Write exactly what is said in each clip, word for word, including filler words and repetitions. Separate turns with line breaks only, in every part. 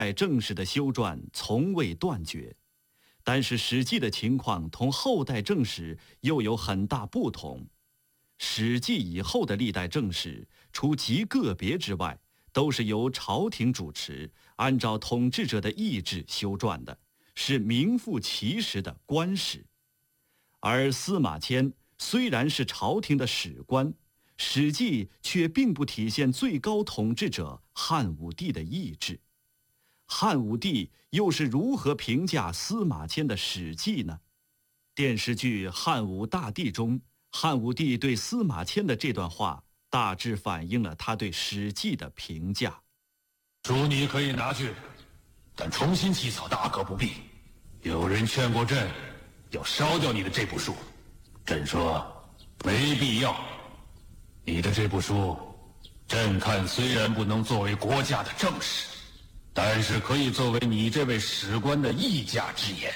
代正史的修撰从未断绝，但是《史记》的情况同后代正史又有很大不同。《史记》以后的历代正史，除极个别之外，都是由朝廷主持，按照统治者的意志修撰的，是名副其实的官史。而司马迁虽然是朝廷的史官，《史记》却并不体现最高统治者汉武帝的意志。汉武帝又是如何评价司马迁的《史记》呢？电视剧《汉武大帝》中，汉武帝对司马迁的这段话，大致反映了他对《史记》的评价。
书你可以拿去，但重新起草大可不必。有人劝过朕，要烧掉你的这部书，朕说没必要。你的这部书，朕看虽然不能作为国家的正史，但是可以作为你这位史官的议价之言。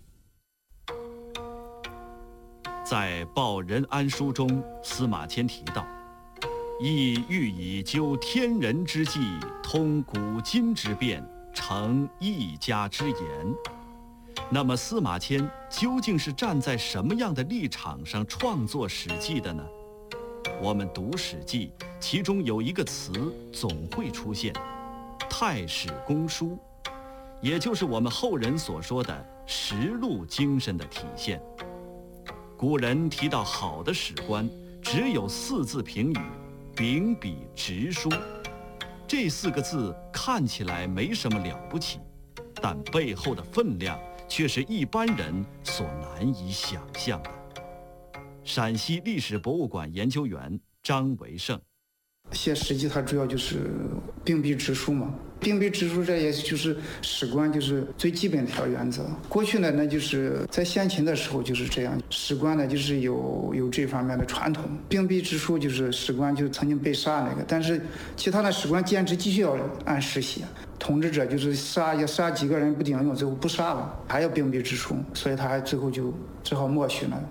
在《报任安书》中，司马迁提到，亦欲以究天人之际，通古今之变，成一家之言。那么司马迁究竟是站在什么样的立场上创作《史记》的呢？我们读《史记》，其中有一个词总会出现，太史公书，也就是我们后人所说的实录精神的体现。古人提到好的史官，只有四字评语：秉笔直书。这四个字看起来没什么了不起，但背后的分量却是一般人所难以想象的。陕西历史博物馆研究员张维胜，
写史记它主要就是秉笔直书嘛，秉笔直书这也就是史官就是最基本的一条原则。过去呢，那就是在先秦的时候就是这样，史官呢就是有有这方面的传统。秉笔直书就是史官就曾经被杀那个，但是其他的史官坚持继续要按时写。统治者就是杀也杀几个人不顶用，最后不杀了，还要秉笔直书，所以他还最后就只好默许了。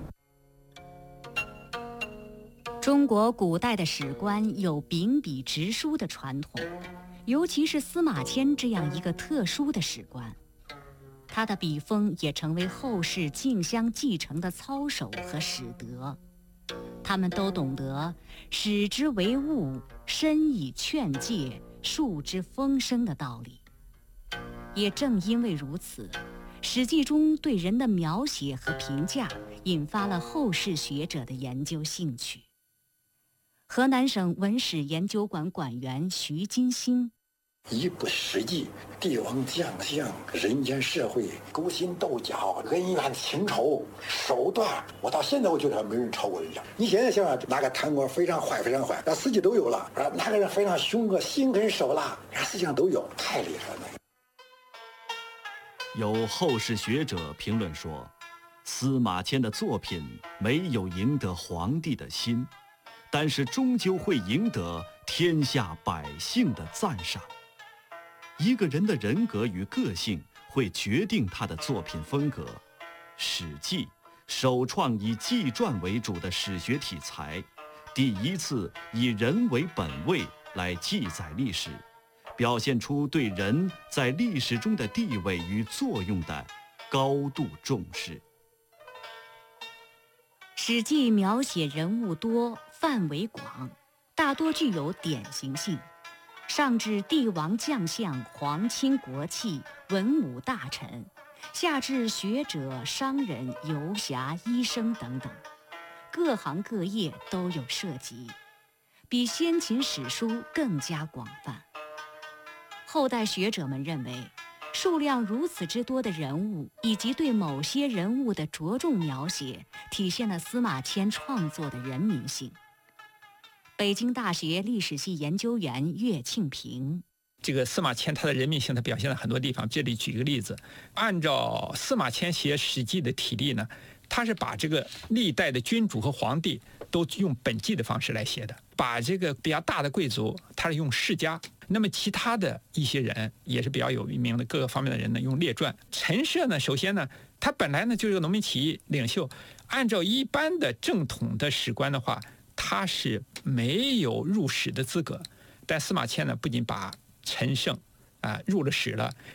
中国古代的史官有秉笔直书的传统，尤其是司马迁这样一个特殊的史官，他的笔锋也成为后世竞相继承的操守和史德。他们都懂得使之为物，深以劝诫，述之风声的道理。也正因为如此，《史记》中对人的描写和评价引发了后世学者的研究兴趣。河南省文史研究馆馆员徐金星，
一部史记，帝王将相、人间社会、勾心斗角、恩怨情仇、手段，我到现在我觉得没人超过人家。你现在想想，哪个贪官非常坏，非常坏，那实际都有了；哪个人非常凶恶、心狠手辣，实际上都有，太厉害了。
有后世学者评论说，司马迁的作品没有赢得皇帝的心，但是终究会赢得天下百姓的赞赏。一个人的人格与个性会决定他的作品风格。《史记》首创以纪传为主的史学题材，第一次以人为本位来记载历史，表现出对人在历史中的地位与作用的高度重视。《
史记》描写人物多，范围广，大多具有典型性，上至帝王将相、皇亲国戚、文武大臣，下至学者、商人、游侠、医生等等，各行各业都有涉及，比先秦史书更加广泛。后代学者们认为，数量如此之多的人物以及对某些人物的着重描写，体现了司马迁创作的人民性。北京大学历史系研究员岳庆平，
这个司马迁他的人民性他表现了很多地方，这里举一个例子，按照司马迁写《史记》的体例呢，他是把这个历代的君主和皇帝都用本纪的方式来写的，把这个比较大的贵族他是用世家，那么其他的一些人也是比较有名的各个方面的人呢用列传。陈涉呢，首先呢他本来呢就是个农民起义领袖，按照一般的正统的史官的话，他是没有入史的资格，但司马迁呢不仅把陈胜啊入了史了。